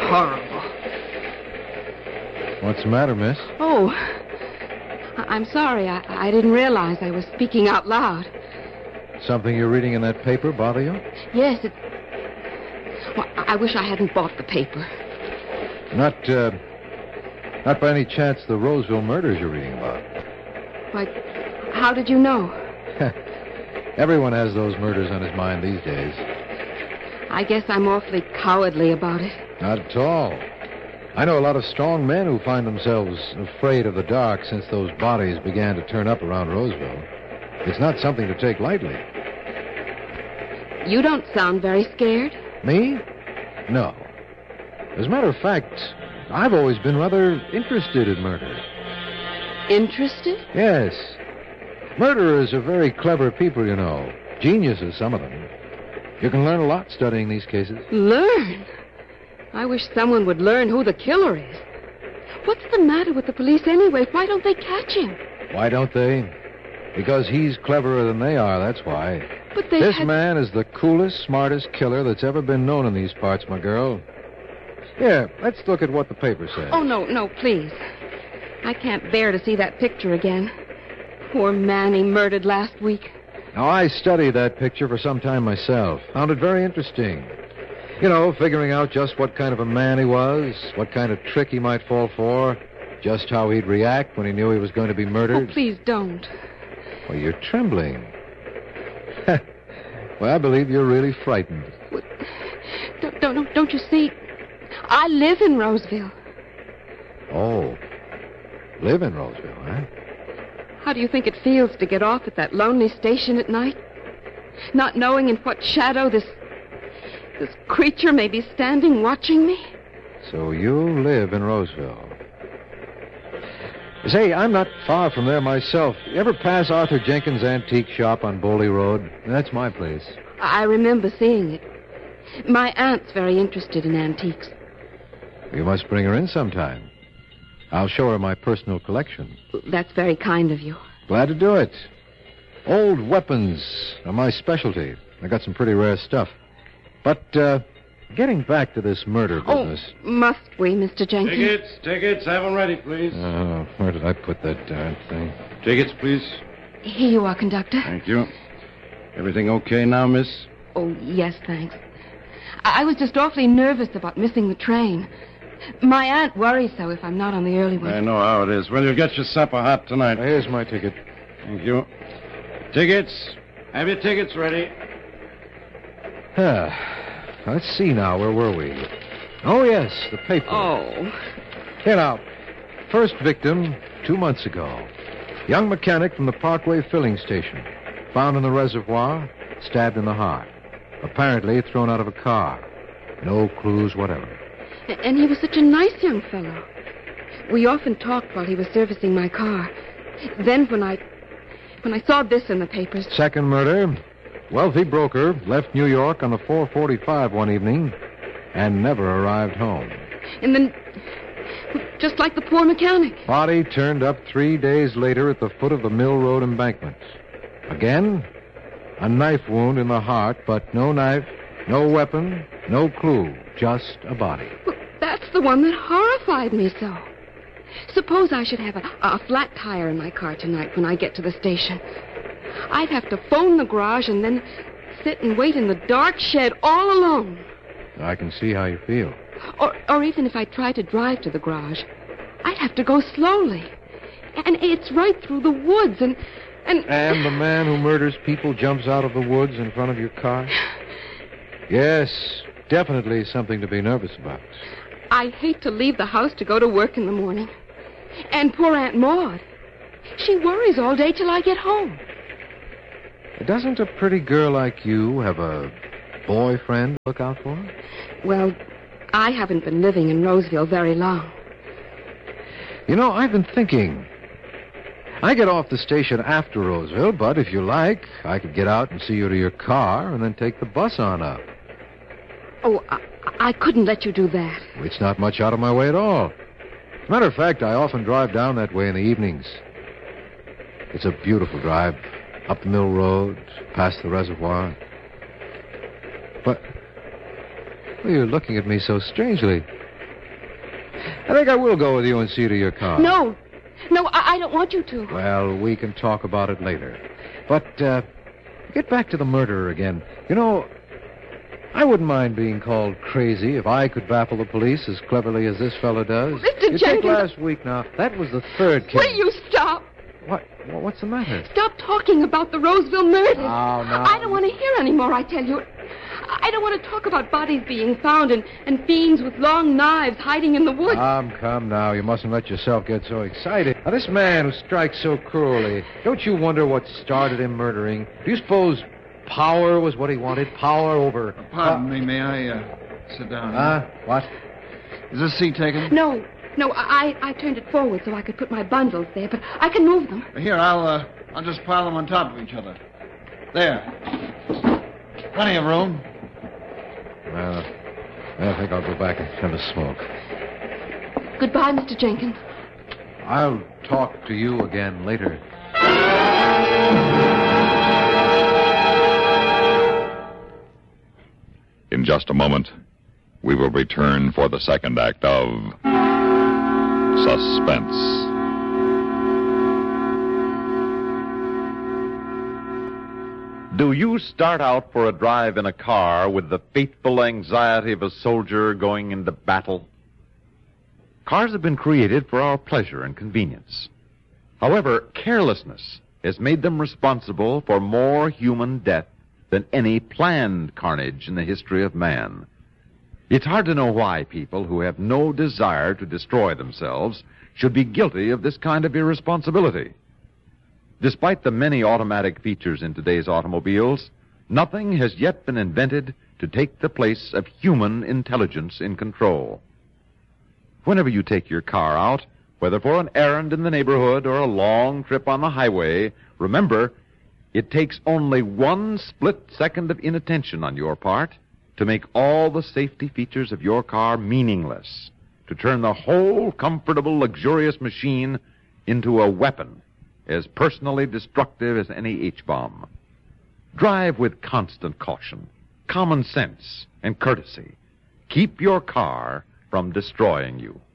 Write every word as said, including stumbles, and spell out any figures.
horrible. What's the matter, miss? Oh, I- I'm sorry. I-, I didn't realize I was speaking out loud. Something you're reading in that paper bother you? Yes, it... Well, I wish I hadn't bought the paper. Not, uh... Not by any chance the Roseville murders you're reading about? Why, how did you know? Everyone has those murders on his mind these days. I guess I'm awfully cowardly about it. Not at all. I know a lot of strong men who find themselves afraid of the dark since those bodies began to turn up around Roseville. It's not something to take lightly. You don't sound very scared. Me? No. As a matter of fact, I've always been rather interested in murder. Interested? Yes. Murderers are very clever people, you know. Geniuses, some of them. You can learn a lot studying these cases. Learn? I wish someone would learn who the killer is. What's the matter with the police anyway? Why don't they catch him? Why don't they? Because he's cleverer than they are, that's why. But they This had... man is the coolest, smartest killer that's ever been known in these parts, my girl. Here, let's look at what the paper says. Oh, no, no, please. I can't bear to see that picture again. Poor man he murdered last week. Now, I studied that picture for some time myself. Found it very interesting. You know, figuring out just what kind of a man he was, what kind of trick he might fall for, just how he'd react when he knew he was going to be murdered. Oh, please don't. Well, you're trembling. Well, I believe you're really frightened. Well, don't, don't, don't you see? I live in Roseville. Oh. Live in Roseville, huh? How do you think it feels to get off at that lonely station at night? Not knowing in what shadow this... this creature may be standing watching me? So you live in Roseville. Say, I'm not far from there myself. You ever pass Arthur Jenkins' antique shop on Bowley Road? That's my place. I remember seeing it. My aunt's very interested in antiques. You must bring her in sometime. I'll show her my personal collection. That's very kind of you. Glad to do it. Old weapons are my specialty. I got some pretty rare stuff. But, uh, getting back to this murder business... Oh, must we, Mister Jenkins? Tickets, tickets, have them ready, please. Oh, where did I put that darn thing? Tickets, please. Here you are, conductor. Thank you. Everything okay now, miss? Oh, yes, thanks. I I was just awfully nervous about missing the train. My aunt worries so if I'm not on the early one. I know how it is. Well, you'll get your supper hot tonight. Now, here's my ticket. Thank you. Tickets. Have your tickets ready. Ah, let's see now. Where were we? Oh, yes, the paper. Oh. Here now. First victim, two months ago. Young mechanic from the Parkway filling station. Found in the reservoir, stabbed in the heart. Apparently thrown out of a car. No clues whatever. And he was such a nice young fellow. We often talked while he was servicing my car. Then when I... when I saw this in the papers... Second murder. Wealthy broker left New York on the four forty-five one evening and never arrived home. And then... just like the poor mechanic. Body turned up three days later at the foot of the Mill Road embankment. Again, a knife wound in the heart, but no knife, no weapon, no clue, just a body. Well, that's the one that horrified me so. Suppose I should have a, a flat tire in my car tonight when I get to the station. I'd have to phone the garage and then sit and wait in the dark shed all alone. I can see how you feel. Or, or even if I tried to drive to the garage, I'd have to go slowly. And it's right through the woods and... And, and the man who murders people jumps out of the woods in front of your car? Yes, definitely something to be nervous about. I hate to leave the house to go to work in the morning. And poor Aunt Maud. She worries all day till I get home. Doesn't a pretty girl like you have a boyfriend to look out for? Well, I haven't been living in Roseville very long. You know, I've been thinking. I get off the station after Roseville, but if you like, I could get out and see you to your car and then take the bus on up. Oh, I, I couldn't let you do that. It's not much out of my way at all. As a matter of fact, I often drive down that way in the evenings. It's a beautiful drive. Up the Mill Road, past the reservoir. But... well, you're looking at me so strangely. I think I will go with you and see to your car. No. No, I, I don't want you to. Well, we can talk about it later. But, uh, get back to the murderer again. You know, I wouldn't mind being called crazy if I could baffle the police as cleverly as this fellow does. Mister You Jenkins... take last week now. That was the third case. Will you stop? What? Well, what's the matter? Stop talking about the Roseville murders. Oh, no. I don't want to hear any more, I tell you. I don't want to talk about bodies being found and, and fiends with long knives hiding in the woods. Come, come now. You mustn't let yourself get so excited. Now, this man who strikes so cruelly, don't you wonder what started him murdering? Do you suppose power was what he wanted? Power over... Pardon uh, me, may I uh, sit down? Ah, uh, what? Is this seat taken? No, no, I, I turned it forward so I could put my bundles there, but I can move them. Here, I'll, uh, I'll just pile them on top of each other. There. Plenty of room. Well, I think I'll go back and have a smoke. Goodbye, Mister Jenkins. I'll talk to you again later. In just a moment, we will return for the second act of Suspense. Do you start out for a drive in a car with the fateful anxiety of a soldier going into battle? Cars have been created for our pleasure and convenience. However, carelessness has made them responsible for more human death than any planned carnage in the history of man. It's hard to know why people who have no desire to destroy themselves should be guilty of this kind of irresponsibility. Despite the many automatic features in today's automobiles, nothing has yet been invented to take the place of human intelligence in control. Whenever you take your car out, whether for an errand in the neighborhood or a long trip on the highway, remember, it takes only one split second of inattention on your part to make all the safety features of your car meaningless, to turn the whole comfortable, luxurious machine into a weapon as personally destructive as any H-bomb. Drive with constant caution, common sense, and courtesy. Keep your car from destroying you.